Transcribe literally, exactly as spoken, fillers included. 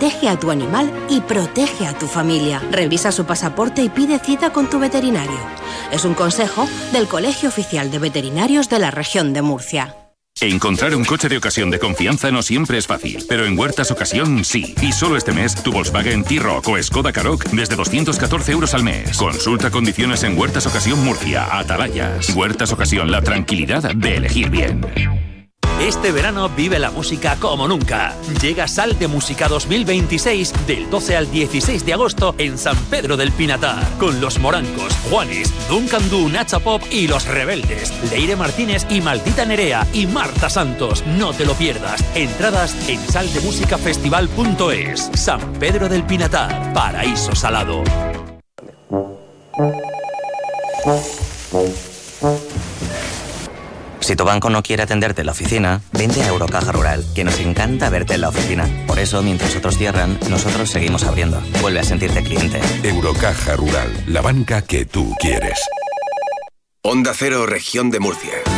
Protege a tu animal y protege a tu familia. Revisa su pasaporte y pide cita con tu veterinario. Es un consejo del Colegio Oficial de Veterinarios de la Región de Murcia. Encontrar un coche de ocasión de confianza no siempre es fácil, pero en Huertas Ocasión sí. Y solo este mes, tu Volkswagen T-Roc o Skoda Karoq desde doscientos catorce euros al mes. Consulta condiciones en Huertas Ocasión Murcia, Atalayas. Huertas Ocasión, la tranquilidad de elegir bien. Este verano vive la música como nunca. Llega Sal de Música dos mil veintiséis del doce al dieciséis de agosto en San Pedro del Pinatar. Con Los Morancos, Juanes, Duncan Du, Nacha Pop y Los Rebeldes. Leire Martínez y Maldita Nerea y Marta Santos. No te lo pierdas. Entradas en sal de música festival punto es. San Pedro del Pinatar. Paraíso Salado. Si tu banco no quiere atenderte en la oficina, vente a Eurocaja Rural, que nos encanta verte en la oficina. Por eso, mientras otros cierran, nosotros seguimos abriendo. Vuelve a sentirte cliente. Eurocaja Rural, la banca que tú quieres. Onda Cero, Región de Murcia.